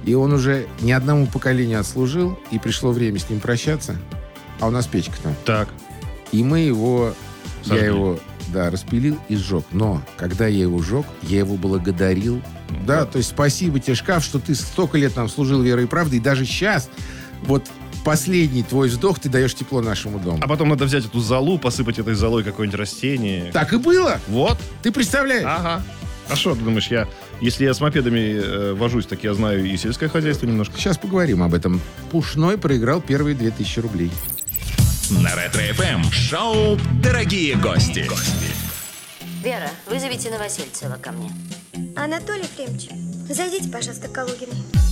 И он уже ни одному поколению отслужил, и пришло время с ним прощаться. А у нас печка там. Так. И мы его... Сожгли. Я его, распилил и сжег. Но, когда я его сжег, я его благодарил. Да, то есть спасибо тебе, шкаф, что ты столько лет нам служил верой и правдой. И даже сейчас, вот последний твой вздох, ты даешь тепло нашему дому. А потом надо взять эту золу, посыпать этой золой какое-нибудь растение. Так и было. Вот. Ты представляешь? Ага. А что ты думаешь, если я с мопедами вожусь, так я знаю и сельское хозяйство немножко. Сейчас поговорим об этом. Пушной проиграл первые 2000 рублей. На Ретро-ФМ шоу «Дорогие гости». Вера, вызовите Новосельцева ко мне. Анатолий Ефремович, зайдите, пожалуйста, к Калугиной.